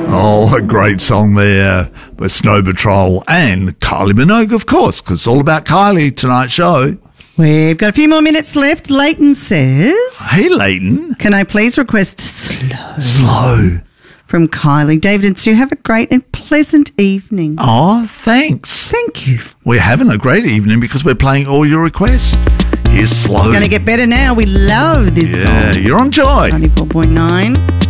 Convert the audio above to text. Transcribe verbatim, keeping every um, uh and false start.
Oh, a great song there with Snow Patrol and Kylie Minogue, of course, because it's all about Kylie, tonight's show. We've got a few more minutes left. Leighton says... Hey, Leighton. Can I please request Slow? Slow. From Kylie. David and Sue, have a great and pleasant evening. Oh, thanks. Thank you. We're having a great evening because we're playing all your requests. Here's Slow. It's going to get better now. We love this yeah, song. you're on Joy. ninety-four point nine.